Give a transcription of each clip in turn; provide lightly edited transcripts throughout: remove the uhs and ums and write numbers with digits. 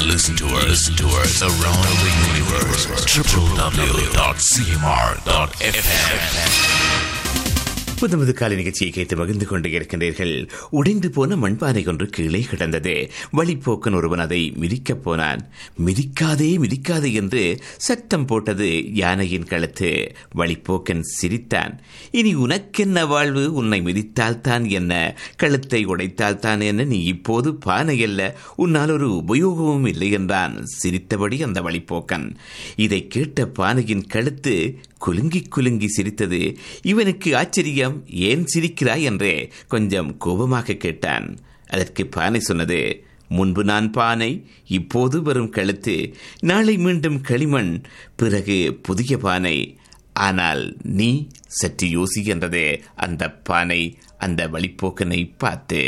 Listen to us around the universe. www.cmr.fm. புதுமது காலை நிகழ்ச்சியை கேட்டு மகிழ்ந்து கொண்டு இருக்கின்றீர்கள். உடைந்து போன மண்பானை ஒன்று கீழே கிடந்தது. வழிப்போக்கன் ஒருவன் அதை மிதிக்கப் போனான். மிதிக்காதே மிதிக்காதே என்று சத்தம் போட்டது யானையின் கழுத்து. வழிப்போக்கன் சிரித்தான். இனி உனக்கென்ன வாழ்வு? உன்னை மிதித்தால்தான் என்ன, கழுத்தை உடைத்தால்தான் என்ன, நீ இப்போது பானை அல்ல, உன்னால் ஒரு உபயோகமும் இல்லை என்றான் சிரித்தபடி அந்த வழிப்போக்கன். இதை கேட்ட பானையின் கழுத்து குலுங்கி குலுங்கி சிரித்தது. இவனுக்கு ஆச்சரியம். ஏன் சிரிக்கிறாய் என்றே கொஞ்சம் கோபமாக கேட்டான். அதற்கு பானை சொன்னது, முன்பு நான் பானை, இப்போது வரும் கழுத்து, நாளை மீண்டும் களிமண், பிறகு புதிய பானை. ஆனால் நீ சற்று யோசி என்றது அந்த பானை அந்த வழிப்போக்கனை பார்த்து.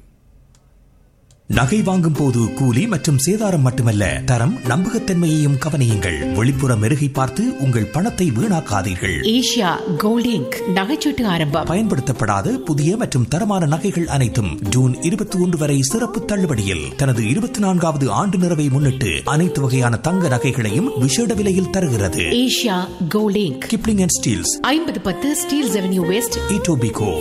நகை வாங்கும் போது கூலி மற்றும் சேதாரம் மட்டுமல்ல, தரம் நம்பகத்தன்மையையும் கவனியுங்கள். வெளிப்புற மெருகை பார்த்து உங்கள் பணத்தை வீணாக்காதீர்கள். ஏஷியா கோல்ட் இங்க் நகைச்சீட்டு ஆரம்பம். பயன்படுத்தப்படாத புதிய மற்றும் தரமான நகைகள் அனைத்தும் ஜூன் 21 வரை சிறப்பு தள்ளுபடியில். தனது 24வது ஆண்டு நிறைவை முன்னிட்டு அனைத்து வகையான தங்க நகைகளையும் விசேட விலையில் தருகிறது. Asia gold ink, Kipling and Steeles, 5010 Steeles avenue west, Etobicoke,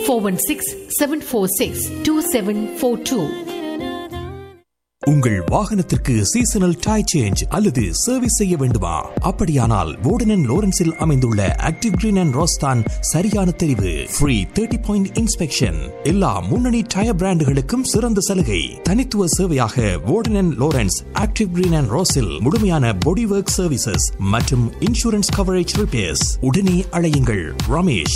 4167462742. உங்கள் வாகனத்திற்கு சீசனல் டயர் சேஞ்ச் அல்லது சர்வீஸ் செய்ய வேண்டுமா? அப்படியானால் வோர்டன் அண்ட் லோரன்ஸில் அமைந்துள்ள ஆக்டிவ் கிரீன் அண்ட் ரோஸ் தான் சரியான தெரிவு. ஃப்ரீ 30 பாயிண்ட் இன்ஸ்பெக்ஷன், எல்லா முன்னணி டயர் பிராண்டுகளுக்கும் சிறந்த சலுகை. தனித்துவ சேவையாக வோர்டன் and Lawrence active green and ரோஸில் முழுமையான பாடி ஒர்க் சர்வீசஸ் மற்றும் இன்சூரன்ஸ் கவரேஜ் ரிப்பேர்ஸ். உடனே அழையுங்கள் ரமேஷ்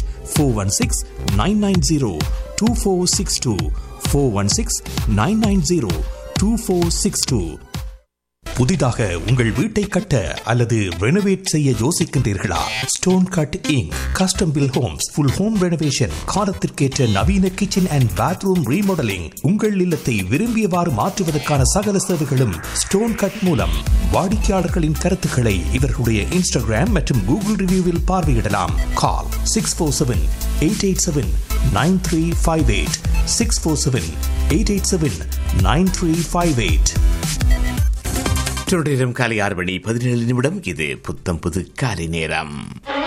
416-990-2462 416-990-2462. புதிதாக உங்கள் வீட்டை கட்ட அல்லது ரெனோவேட் செய்ய யோசிக்கின்றீர்களா? Stone cut ink custom bill Holmes, full home renovation, காலத்திற்கேற்ற நவீன கிச்சன் அண்ட் பாத்ரூம் ரீமாடலிங், உங்கள் இல்லத்தை விரும்பியவாறு மாற்றுவதற்கான சகல சேவைகளும் ஸ்டோன் கட் மூலம். வாடிக்கையாளர்களின் கருத்துக்களை இவர்களுடைய இன்ஸ்டாகிராம் மற்றும் கூகுள் ரிவ்யூவில் பார்வையிடலாம். கால் 647-887-9358 647-887-9358. தொடரும் காலை 6 மணி 17 நிமிடம். இது புத்தம் புது காலை நேரம்.